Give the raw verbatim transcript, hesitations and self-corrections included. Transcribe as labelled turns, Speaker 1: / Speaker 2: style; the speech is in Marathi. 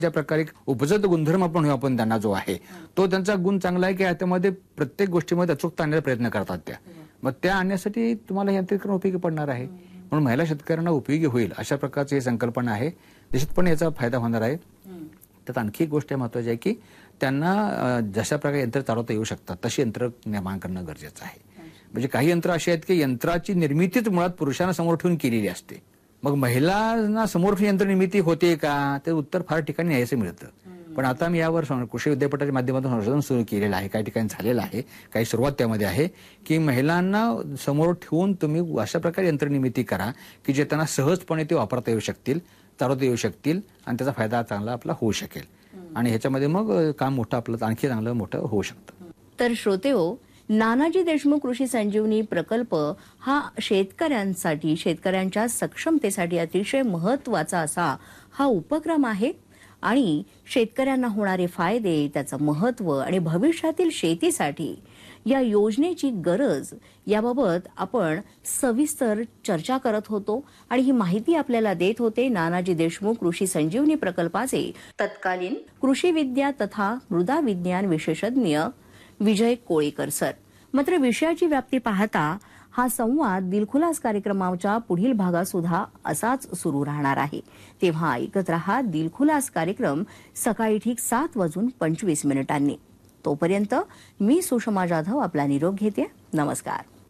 Speaker 1: ज्या प्रकारे उपजत गुणधर्म आपण आपण त्यांना जो आहे तो त्यांचा गुण चांगला आहे की त्यामध्ये प्रत्येक गोष्टीमध्ये अचूकता आणण्याचा प्रयत्न करतात त्या. मग त्या आणण्यासाठी तुम्हाला यांत्रिकीकरण उपयोगी पडणार आहे. म्हणून महिला शेतकऱ्यांना उपयोगी होईल अशा प्रकारची ही संकल्पना आहे. निश्चितपणे याचा फायदा होणार आहे. त्यात आणखी एक गोष्ट महत्त्वाची आहे की त्यांना जशा प्रकारे यंत्र चालवता येऊ शकतात तशी यंत्र निर्माण करणं गरजेचं आहे. म्हणजे काही यंत्र अशी आहेत की यंत्राची निर्मितीच मुळात पुरुषांना समोर ठेवून केलेली असते. मग महिलांना समोर यंत्र निर्मिती होते का ते उत्तर फार ठिकाणी न्यायचं मिळतं. पण आता मी यावर कृषी विद्यापीठाच्या माध्यमातून संशोधन सुरू केलेलं आहे. काही ठिकाणी झालेलं आहे. काही सुरुवात त्यामध्ये आहे की महिलांना समोर ठेवून तुम्ही अशा प्रकारे यंत्र निर्मिती करा की जे त्यांना सहजपणे ते वापरता येऊ शकतील, चालवता येऊ शकतील आणि त्याचा फायदा चांगला आपला होऊ शकेल. आणि ह्याच्यामध्ये मग काम मोठं आपलं आणखी चांगलं मोठं होऊ शकतं.
Speaker 2: तर श्रोतेहो, नानाजी देशमुख कृषी संजीवनी प्रकल्प हा शेतकऱ्यांसाठी, शेतकऱ्यांच्या सक्षमतेसाठी अतिशय महत्वाचा असा हा उपक्रम आहे. आणि शेतकऱ्यांना होणारे फायदे, त्याचं महत्व आणि भविष्यातील शेतीसाठी या योजनेची गरज याबाबत आपण सविस्तर चर्चा करत होतो. आणि ही माहिती आपल्याला देत होते नानाजी देशमुख कृषी संजीवनी प्रकल्पाचे तत्कालीन कृषी विद्या तथा मृदा विज्ञान विशेषज्ञ विजय कोळेकर सर. मात्र विषयाची व्याप्ती पाहता हा संवाद दिलखुलास कार्यक्रमाच्या पुढील भागात सुद्धा असाच सुरू राहणार आहे. तेव्हा ऐकत रहा दिलखुलास कार्यक्रम सकाळी ठीक सात वाजून पंचवीस मिनिटांनी. तोपर्यंत मी सुषमा जाधव आपला निरोप घेते. नमस्कार.